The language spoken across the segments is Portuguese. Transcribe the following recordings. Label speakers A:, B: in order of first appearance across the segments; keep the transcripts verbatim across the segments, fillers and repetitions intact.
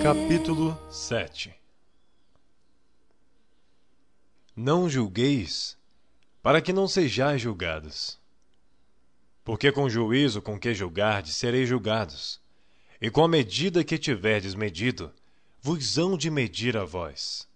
A: Capítulo sete. Não julgueis, para que não sejais julgados. Porque com o juízo com que julgardes sereis julgados, e com a medida que tiverdes medido, vos hão de medir a vós.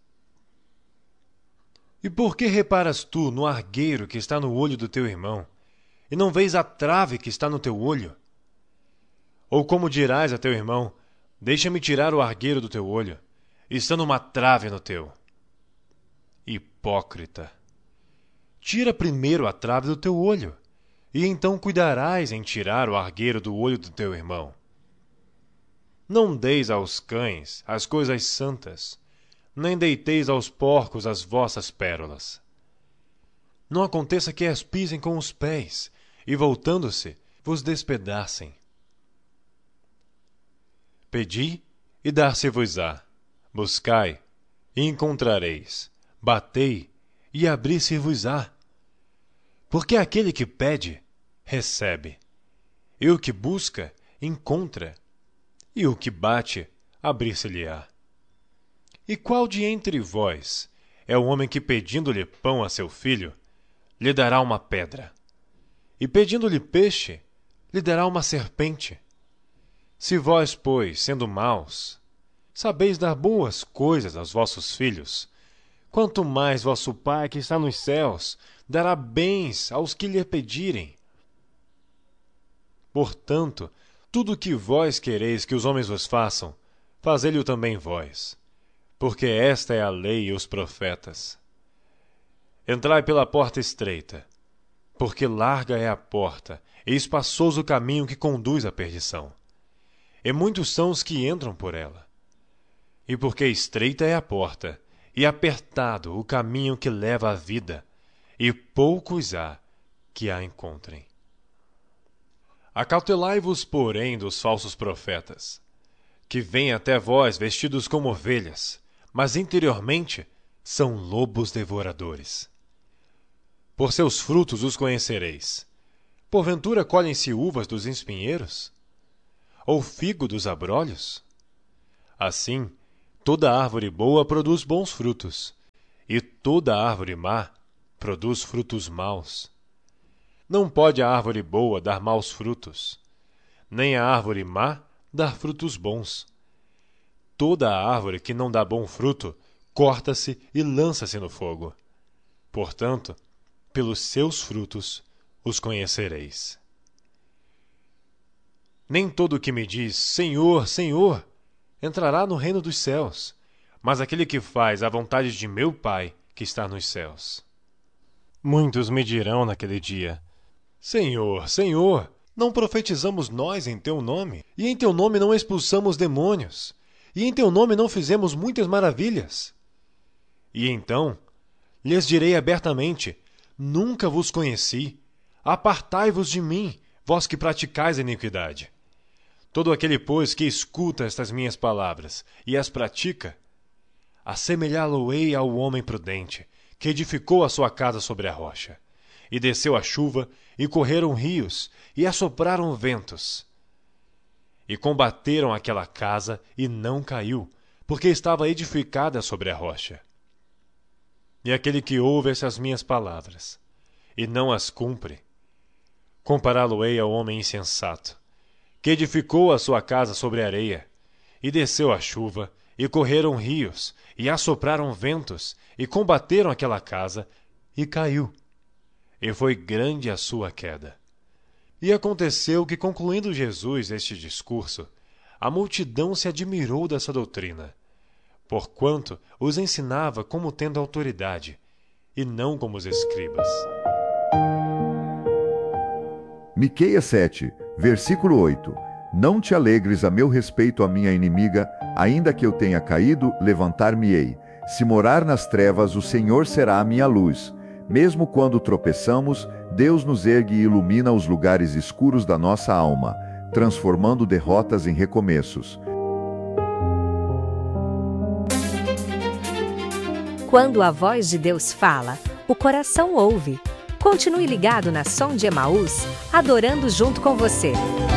A: E por que reparas tu no argueiro que está no olho do teu irmão, e não vês a trave que está no teu olho? Ou como dirás a teu irmão: deixa-me tirar o argueiro do teu olho, estando uma trave no teu? Hipócrita! Tira primeiro a trave do teu olho, e então cuidarás em tirar o argueiro do olho do teu irmão. Não deis aos cães as coisas santas, nem deiteis aos porcos as vossas pérolas. Não aconteça que as pisem com os pés, e voltando-se, vos despedacem. Pedi, e dar-se-vos-á. Buscai, e encontrareis. Batei, e abrir-se-vos-á. Porque aquele que pede, recebe. E o que busca, encontra. E o que bate, abrir-se-lhe-á. E qual de entre vós é o homem que, pedindo-lhe pão a seu filho, lhe dará uma pedra? E pedindo-lhe peixe, lhe dará uma serpente? Se vós, pois, sendo maus, sabeis dar boas coisas aos vossos filhos, quanto mais vosso Pai que está nos céus dará bens aos que lhe pedirem. Portanto, tudo o que vós quereis que os homens vos façam, fazei-lhe também vós, porque esta é a lei e os profetas. Entrai pela porta estreita, porque larga é a porta e espaçoso o caminho que conduz à perdição. E muitos são os que entram por ela. E porque estreita é a porta, e apertado o caminho que leva à vida, e poucos há que a encontrem. Acautelai-vos, porém, dos falsos profetas, que vêm até vós vestidos como ovelhas, mas interiormente são lobos devoradores. Por seus frutos os conhecereis. Porventura colhem-se uvas dos espinheiros? Ou figo dos abrolhos? Assim, toda árvore boa produz bons frutos, e toda árvore má produz frutos maus. Não pode a árvore boa dar maus frutos, nem a árvore má dar frutos bons. Toda a árvore que não dá bom fruto, corta-se e lança-se no fogo. Portanto, pelos seus frutos os conhecereis. Nem todo o que me diz, Senhor, Senhor, entrará no reino dos céus, mas aquele que faz a vontade de meu Pai que está nos céus. Muitos me dirão naquele dia: Senhor, Senhor, não profetizamos nós em teu nome, e em teu nome não expulsamos demônios, e em teu nome não fizemos muitas maravilhas? E então lhes direi abertamente: nunca vos conheci, apartai-vos de mim, vós que praticais a iniquidade. Todo aquele, pois, que escuta estas minhas palavras e as pratica, assemelhá-lo-ei ao homem prudente, que edificou a sua casa sobre a rocha. E desceu a chuva, e correram rios, e assopraram ventos. E combateram aquela casa, e não caiu, porque estava edificada sobre a rocha. E aquele que ouve essas minhas palavras, e não as cumpre, compará-lo-ei ao homem insensato, que edificou a sua casa sobre a areia, e desceu a chuva, e correram rios, e assopraram ventos, e combateram aquela casa, e caiu. E foi grande a sua queda. E aconteceu que, concluindo Jesus este discurso, a multidão se admirou dessa doutrina, porquanto os ensinava como tendo autoridade, e não como os escribas.
B: Miqueias sete, versículo oito. Não te alegres a meu respeito, a minha inimiga, ainda que eu tenha caído, levantar-me-ei. Se morar nas trevas, o Senhor será a minha luz. Mesmo quando tropeçamos, Deus nos ergue e ilumina os lugares escuros da nossa alma, transformando derrotas em recomeços.
C: Quando a voz de Deus fala, o coração ouve. Continue ligado na Som de Emaús, adorando junto com você.